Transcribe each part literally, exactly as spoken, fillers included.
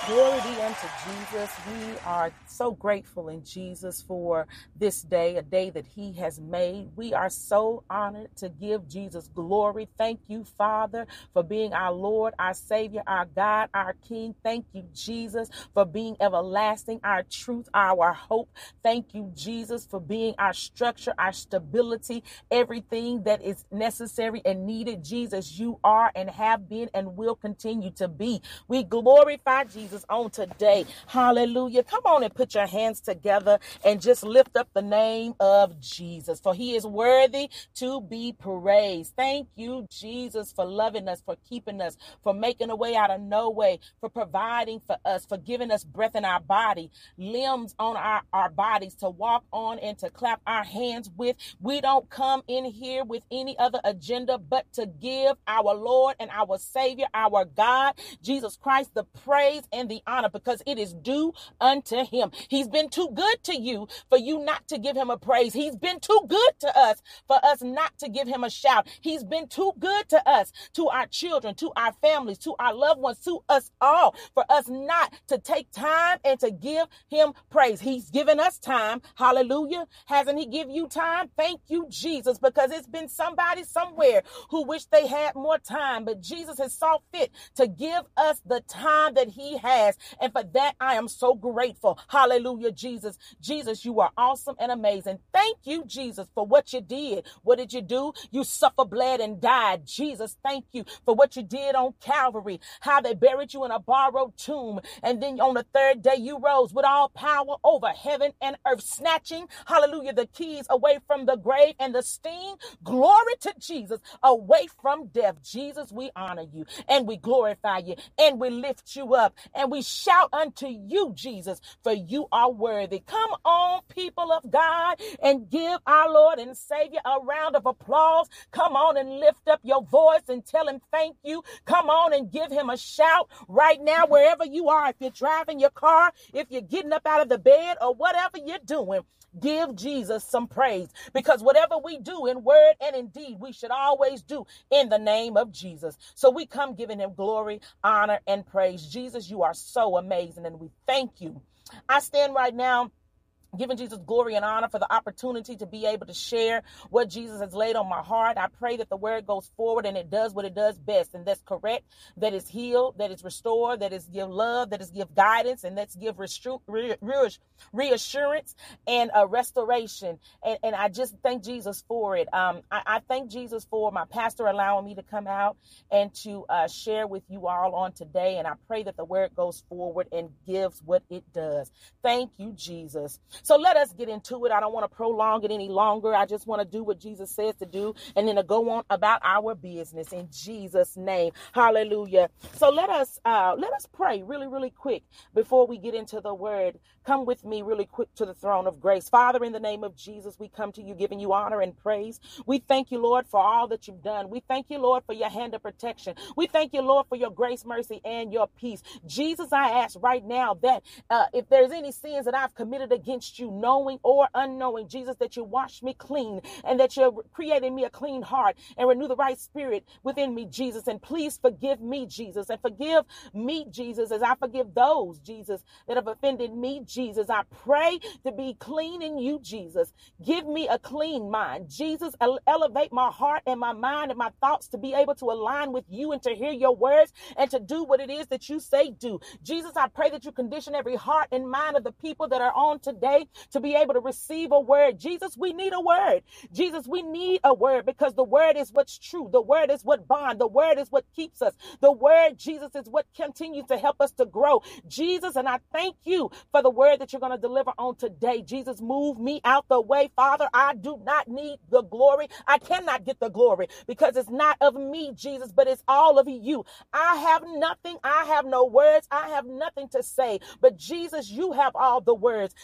Glory be unto Jesus. We are so grateful in Jesus for this day, a day that he has made. We are so honored to give Jesus glory. Thank you, Father, for being our Lord, our Savior, our God, our King. Thank you, Jesus, for being everlasting, our truth, our hope. Thank you, Jesus, for being our structure, our stability, everything that is necessary and needed. Jesus, you are and have been and will continue to be. We glorify Jesus on today. Hallelujah. Come on and put your hands together and just lift up the name of Jesus, for he is worthy to be praised. Thank you, Jesus, for loving us, for keeping us, for making a way out of no way, for providing for us, for giving us breath in our body, limbs on our, our bodies to walk on and to clap our hands with. We don't come in here with any other agenda but to give our Lord and our Savior, our God, Jesus Christ, the praise and the honor, because it is due unto him. He's been too good to you for you not to give him a praise. He's been too good to us for us not to give him a shout. He's been too good to us, to our children, to our families, to our loved ones, to us all, for us not to take time and to give him praise. He's given us time. Hallelujah. Hasn't he give you time? Thank you, Jesus, because it's been somebody somewhere who wish they had more time, but Jesus has saw fit to give us the time that he has. And for that, I am so grateful. Hallelujah, Jesus. Jesus, you are awesome and amazing. Thank you, Jesus, for what you did. What did you do? You suffered, bled, and died. Jesus, thank you for what you did on Calvary, how they buried you in a borrowed tomb. And then on the third day, you rose with all power over heaven and earth, snatching, hallelujah, the keys away from the grave and the sting. Glory to Jesus, away from death. Jesus, we honor you and we glorify you and we lift you up and we shout unto you, Jesus, for you are worthy. Come on, people of God, and give our Lord and Savior a round of applause. Come on and lift up your voice and tell him thank you. Come on and give him a shout right now, wherever you are. If you're driving your car, if you're getting up out of the bed, or whatever you're doing, give Jesus some praise, because whatever we do in word and in deed, we should always do in the name of Jesus. So we come giving him glory, honor, and praise. Jesus, you are so amazing, and we thank you. I stand right now giving Jesus glory and honor for the opportunity to be able to share what Jesus has laid on my heart. I pray that the word goes forward and it does what it does best, and that's correct, that is heal, that is restore, that is give love, that is give guidance, and that's give restru- re- re- reassurance and a restoration. And, and I just thank Jesus for it. Um, I, I thank Jesus for my pastor allowing me to come out and to uh, share with you all on today. And I pray that the word goes forward and gives what it does. Thank you, Jesus. So let us get into it. I don't want to prolong it any longer. I just want to do what Jesus says to do and then to go on about our business in Jesus' name. Hallelujah. So let us uh, let us pray really, really quick before we get into the word. Come with me really quick to the throne of grace. Father, in the name of Jesus, we come to you giving you honor and praise. We thank you, Lord, for all that you've done. We thank you, Lord, for your hand of protection. We thank you, Lord, for your grace, mercy, and your peace. Jesus, I ask right now that uh, if there's any sins that I've committed against you, knowing or unknowing, Jesus, that you wash me clean and that you're creating me a clean heart and renew the right spirit within me, Jesus. And please forgive me, Jesus, and forgive me, Jesus, as I forgive those, Jesus, that have offended me, Jesus. I pray to be clean in you, Jesus. Give me a clean mind, Jesus. Ele- elevate my heart and my mind and my thoughts to be able to align with you and to hear your words and to do what it is that you say do. Jesus, I pray that you condition every heart and mind of the people that are on today to be able to receive a word. Jesus, we need a word. Jesus, we need a word, because the word is what's true. The word is what bond. The word is what keeps us. The word, Jesus, is what continues to help us to grow. Jesus, and I thank you for the word that you're going to deliver on today. Jesus, move me out the way. Father, I do not need the glory. I cannot get the glory because it's not of me, Jesus, but it's all of you. I have nothing. I have no words. I have nothing to say, but Jesus, you have all the words. And I pray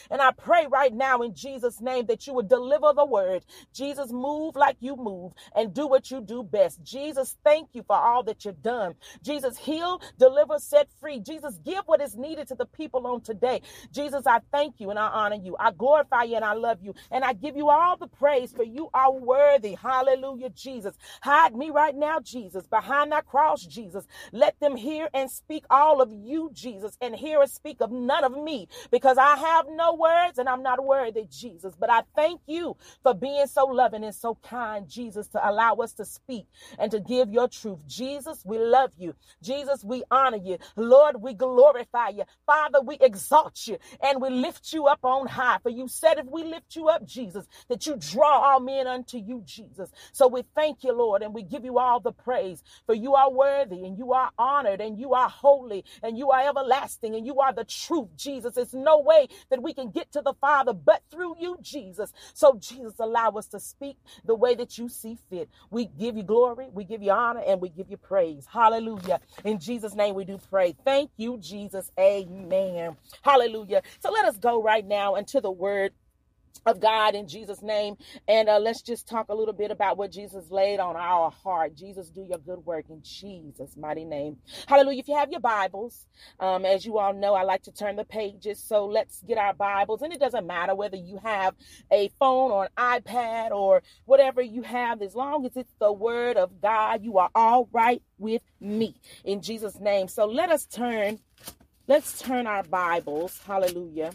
pray right now in Jesus' name that you would deliver the word. Jesus, move like you move and do what you do best. Jesus, thank you for all that you've done. Jesus, heal, deliver, set free. Jesus, give what is needed to the people on today. Jesus, I thank you and I honor you. I glorify you and I love you. And I give you all the praise, for you are worthy. Hallelujah, Jesus. Hide me right now, Jesus, behind that cross, Jesus. Let them hear and speak all of you, Jesus, and hear and speak of none of me, because I have no words and I'm not worthy, Jesus. But I thank you for being so loving and so kind, Jesus, to allow us to speak and to give your truth. Jesus, we love you. Jesus, we honor you. Lord, we glorify you. Father, we exalt you and we lift you up on high. For you said if we lift you up, Jesus, that you draw all men unto you, Jesus. So we thank you, Lord, and we give you all the praise. For you are worthy and you are honored and you are holy and you are everlasting and you are the truth, Jesus. It's no way that we can get to the Father but through you, Jesus. So Jesus, allow us to speak the way that you see fit. We give you glory, we give you honor, and we give you praise. Hallelujah. In Jesus' name we do pray. Thank you, Jesus. Amen. Hallelujah. So let us go right now into the word of God in Jesus' name. And uh, let's just talk a little bit about what Jesus laid on our heart. Jesus, do your good work in Jesus' mighty name. Hallelujah. If you have your Bibles, um, as you all know, I like to turn the pages. So let's get our Bibles. And it doesn't matter whether you have a phone or an iPad or whatever you have, as long as it's the word of God, you are all right with me in Jesus' name. So let us turn, let's turn our Bibles, hallelujah,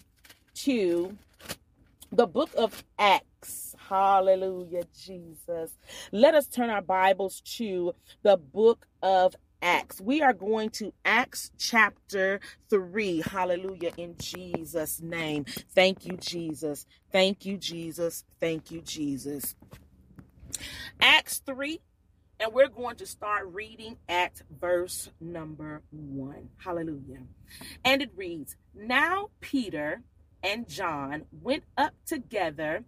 to the book of Acts. Hallelujah, Jesus. Let us turn our Bibles to the book of Acts. We are going to Acts chapter three. Hallelujah, in Jesus' name. Thank you, Jesus. Thank you, Jesus. Thank you, Jesus. Acts three. And we're going to start reading at verse number one. Hallelujah. And it reads, Now Peter and John went up together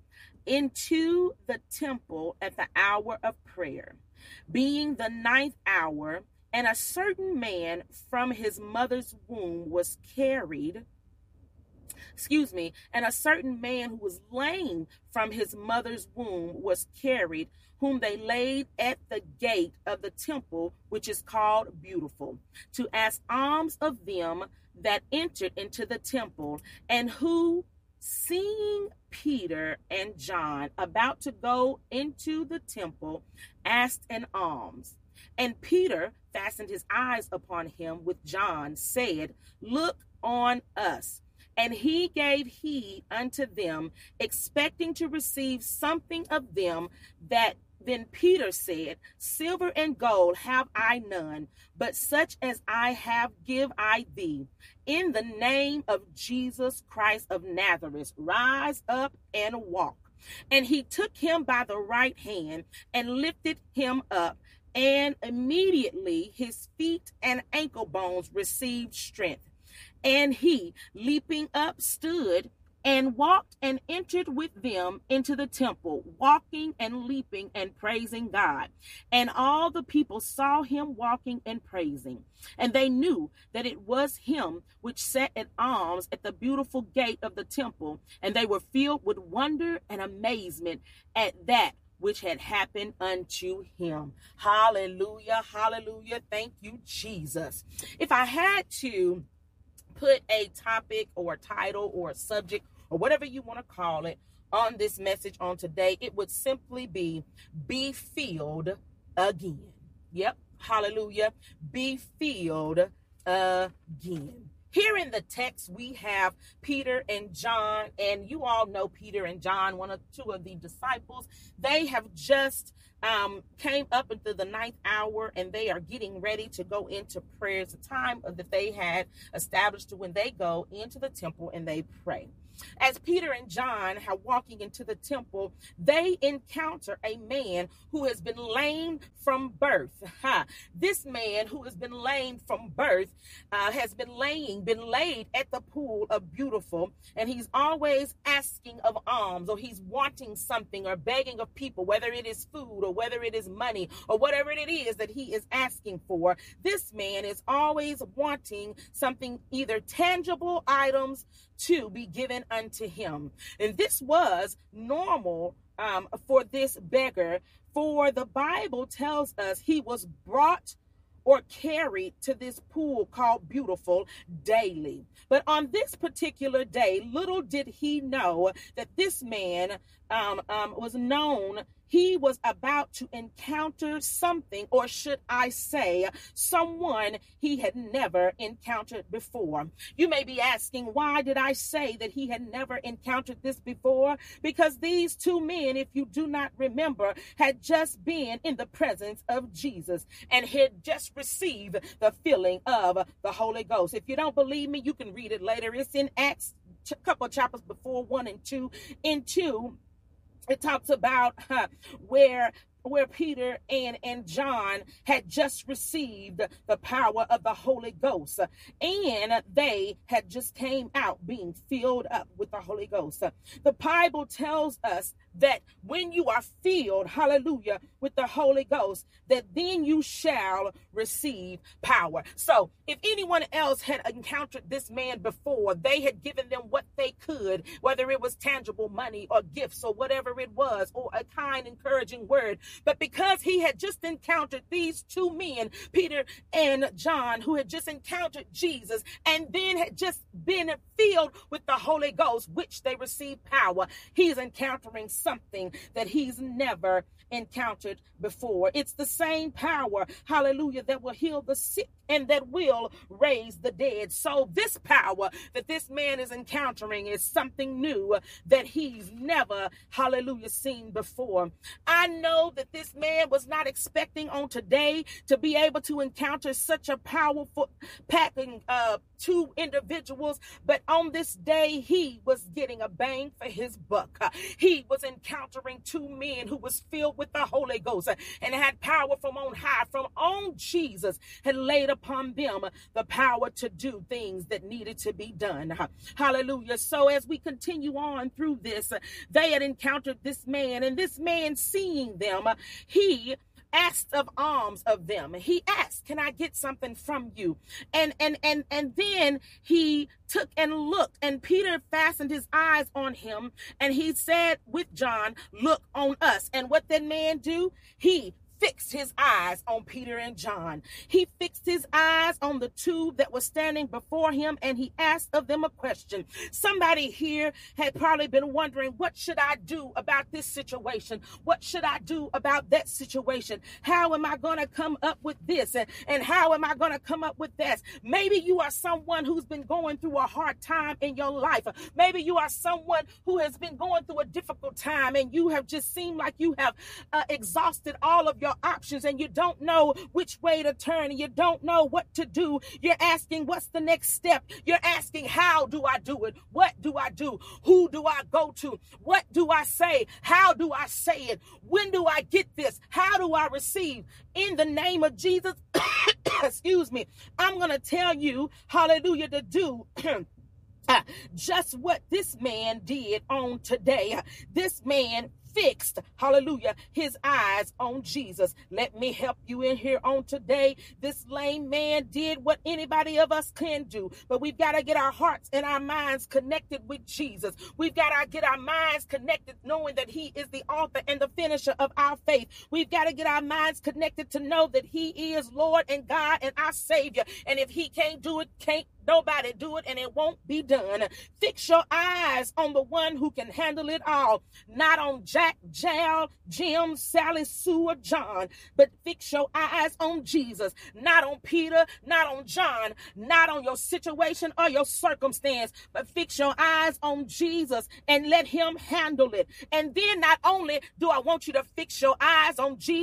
into the temple at the hour of prayer, being the ninth hour, and a certain man from his mother's womb was carried, excuse me, and a certain man who was lame from his mother's womb was carried, whom they laid at the gate of the temple, which is called Beautiful, to ask alms of them that entered into the temple, and who, seeing Peter and John about to go into the temple, asked an alms. And Peter fastened his eyes upon him with John, said, Look on us. And he gave heed unto them, expecting to receive something of them. That then Peter said, Silver and gold have I none, but such as I have give I thee. In the name of Jesus Christ of Nazareth, rise up and walk. And he took him by the right hand and lifted him up, and immediately his feet and ankle bones received strength. And he, leaping up, stood and walked and entered with them into the temple, walking and leaping and praising God. And all the people saw him walking and praising. And they knew that it was him which sat at alms at the Beautiful gate of the temple. And they were filled with wonder and amazement at that which had happened unto him. Hallelujah, hallelujah. Thank you, Jesus. If I had to put a topic or a title or a subject or whatever you want to call it on this message on today, it would simply be, be filled again. Yep. Hallelujah. Be filled again. Here in the text, we have Peter and John, and you all know Peter and John, one of two of the disciples. They have just um, came up into the ninth hour, and they are getting ready to go into prayer. It's a time that they had established to when they go into the temple and they pray. As Peter and John are walking into the temple, they encounter a man who has been lame from birth. Ha. This man who has been lame from birth uh, has been laying, been laid at the pool of Beautiful, and he's always asking of alms, or he's wanting something or begging of people, whether it is food or or whether it is money or whatever it is that he is asking for, this man is always wanting something, either tangible items to be given unto him. And this was normal um, for this beggar, for the Bible tells us he was brought or carried to this pool called Beautiful daily. But on this particular day, little did he know that this man um, um, was known. He was about to encounter something, or should I say, someone he had never encountered before. You may be asking, why did I say that he had never encountered this before? Because these two men, if you do not remember, had just been in the presence of Jesus and had just received the filling of the Holy Ghost. If you don't believe me, you can read it later. It's in Acts, a couple of chapters before, one and two. In two, it talks about huh, where where Peter and, and John had just received the power of the Holy Ghost, and they had just came out being filled up with the Holy Ghost. The Bible tells us that when you are filled, hallelujah, with the Holy Ghost, that then you shall receive power. So if anyone else had encountered this man before, they had given them what they could, whether it was tangible money or gifts or whatever it was, or a kind, encouraging word. But because he had just encountered these two men, Peter and John, who had just encountered Jesus and then had just been filled with the Holy Ghost, which they received power, he's encountering something that he's never encountered before. It's the same power, hallelujah, that will heal the sick and that will raise the dead. So this power that this man is encountering is something new that he's never, hallelujah, seen before. I know that this man was not expecting on today to be able to encounter such a powerful packing uh, two individuals, but on this day he was getting a bang for his buck. Uh, he was encountering two men who was filled with the Holy Ghost uh, and had power from on high, from on Jesus, had laid upon them the power to do things that needed to be done. Hallelujah. So as we continue on through this, they had encountered this man, and this man, seeing them, he asked of alms of them. He asked, can I get something from you? And and and and then he took and looked, and Peter fastened his eyes on him, and he said with John, look on us. And what did man do? He fixed his eyes on Peter and John. He fixed his eyes on the two that were standing before him, and he asked of them a question. Somebody here had probably been wondering, what should I do about this situation? What should I do about that situation? How am I going to come up with this? And, and how am I going to come up with that? Maybe you are someone who's been going through a hard time in your life. Maybe you are someone who has been going through a difficult time, and you have just seemed like you have uh, exhausted all of your options, and you don't know which way to turn, and you don't know what to do. You're asking, what's the next step? You're asking, how do I do it? What do I do? Who do I go to? What do I say? How do I say it? When do I get this? How do I receive? In the name of Jesus, excuse me, I'm going to tell you, hallelujah, to do just what this man did on today. This man fixed, hallelujah, his eyes on Jesus. Let me help you in here on today. This lame man did what anybody of us can do, but we've got to get our hearts and our minds connected with Jesus. We've got to get our minds connected knowing that he is the author and the finisher of our faith. We've got to get our minds connected to know that he is Lord and God and our Savior. And if he can't do it, can't nobody do it, and it won't be done. Fix your eyes on the one who can handle it all, not on Jack, Jal, Jim, Sally, Sue, or John, but fix your eyes on Jesus, not on Peter, not on John, not on your situation or your circumstance, but fix your eyes on Jesus and let him handle it. And then not only do I want you to fix your eyes on Jesus,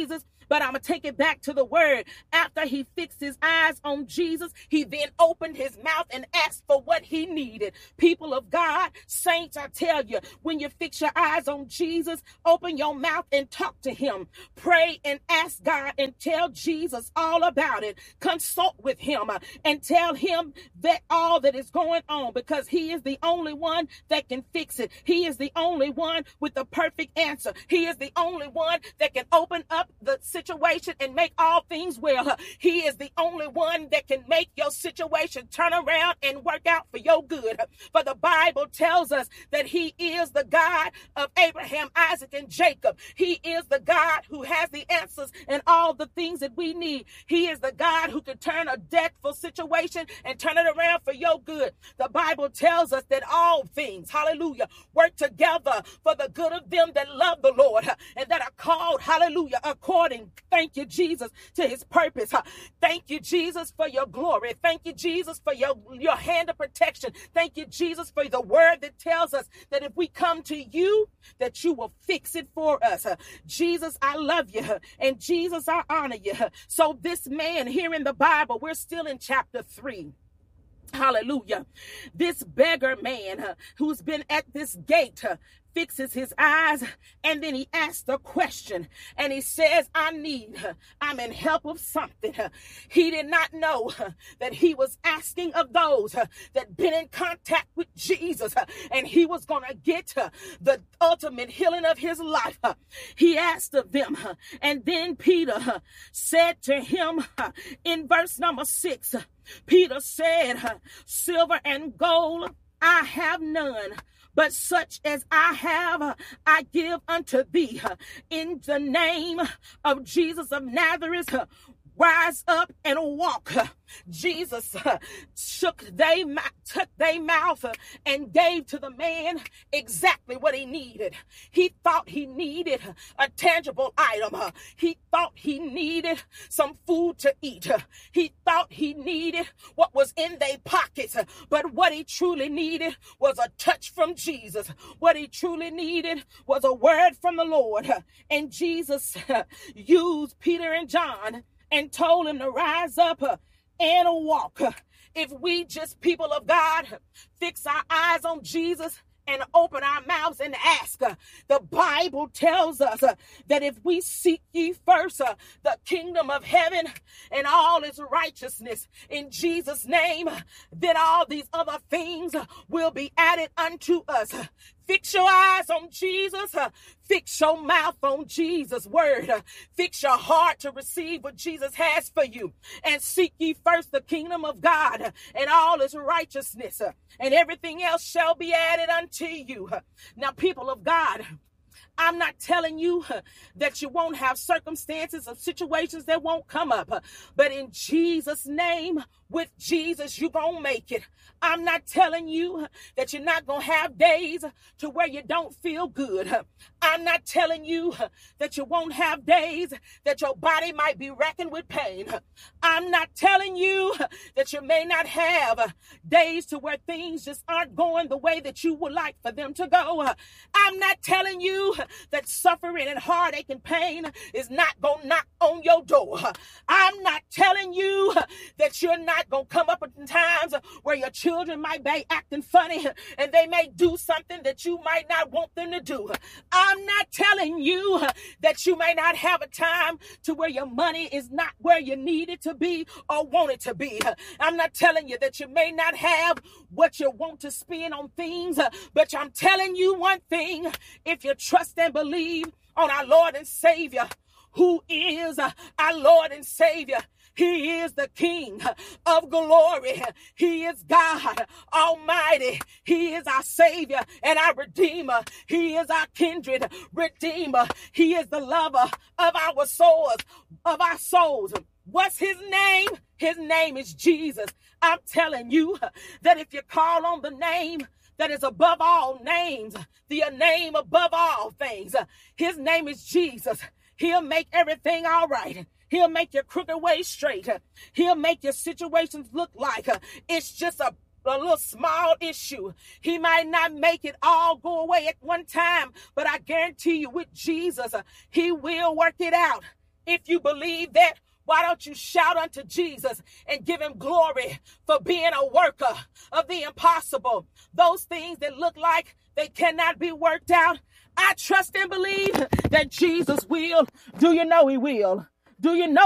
But I'm going to take it back to the word. After he fixed his eyes on Jesus, he then opened his mouth and asked for what he needed. People of God, saints, I tell you, when you fix your eyes on Jesus, open your mouth and talk to him. Pray and ask God and tell Jesus all about it. Consult with him uh, and tell him that all that is going on, because he is the only one that can fix it. He is the only one with the perfect answer. He is the only one that can open up the situation and make all things well. Uh, He is the only one that can make your situation turn around and work out for your good. Uh, For the Bible tells us that he is the God of Abraham, Isaac, and Jacob. He is the God who has the answers and all the things that we need. He is the God who can turn a deathful situation and turn it around for your good. The Bible tells us that all things, hallelujah, work together for the good of them that love the Lord uh, and that are called, hallelujah, according, thank you, Jesus, to his purpose. Uh, Thank you, Jesus, for your glory. Thank you, Jesus, for your, your hand of protection. Thank you, Jesus, for the word that tells us that if we come to you, that you will fix it for us. Uh, Jesus, I love you. uh, And Jesus, I honor you. uh. So this man here in the Bible, we're still in chapter three. Hallelujah. This beggar man uh, who's been at this gate uh, fixes his eyes, and then he asks a question, and he says, I need, uh, I'm in help of something. Uh, he did not know uh, that he was asking of those uh, that been in contact with Jesus, uh, and he was going to get uh, the ultimate healing of his life. Uh, he asked of them, uh, and then Peter uh, said to him uh, in verse number six, uh, Peter said, uh, silver and gold I have none, but such as I have, uh, I give unto thee. Uh, in the name of Jesus of Nazareth, uh, rise up and walk. Uh, Jesus uh, shook they took their mouth uh, and gave to the man exactly what he needed. He thought he needed a tangible item. Uh, he thought he needed some food to eat. Uh, he thought he needed what was in their pockets. Uh, but what he truly needed was a touch from Jesus. What he truly needed was a word from the Lord. Uh, and Jesus uh, used Peter and John and told him to rise up uh, and walk. If we just, people of God, fix our eyes on Jesus and open our mouths and ask, uh, the Bible tells us uh, that if we seek ye first uh, the kingdom of heaven and all its righteousness in Jesus' name, then all these other things uh, will be added unto us. Fix your eyes on Jesus. Uh, fix your mouth on Jesus' word. Uh, fix your heart to receive what Jesus has for you. And seek ye first the kingdom of God uh, and all its righteousness. Uh, and everything else shall be added unto you. Uh, now, people of God, I'm not telling you uh, that you won't have circumstances or situations that won't come up. Uh, but in Jesus' name, with Jesus, you're going to make it. I'm not telling you that you're not going to have days to where you don't feel good. I'm not telling you that you won't have days that your body might be racking with pain. I'm not telling you that you may not have days to where things just aren't going the way that you would like for them to go. I'm not telling you that suffering and heartache and pain is not going to knock on your door. I'm not telling you that you're not going to come up in times where your children might be acting funny and they may do something that you might not want them to do. I'm not telling you that you may not have a time to where your money is not where you need it to be or want it to be. I'm not telling you that you may not have what you want to spend on things, but I'm telling you one thing: if you trust and believe on our Lord and Savior, who is our Lord and Savior, He is the King of glory. He is God Almighty. He is our Savior and our Redeemer. He is our kindred Redeemer. He is the lover of our souls, of our souls. What's His name? His name is Jesus. I'm telling you that if you call on the name that is above all names, the name above all things, His name is Jesus. He'll make everything all right. He'll make your crooked way straight. He'll make your situations look like uh, it's just a, a little small issue. He might not make it all go away at one time, but I guarantee you with Jesus, uh, He will work it out If you believe that, why don't you shout unto Jesus and give him glory for being a worker of the impossible? Those things that look like they cannot be worked out, I trust and believe that Jesus will. Do you know he will? Do you know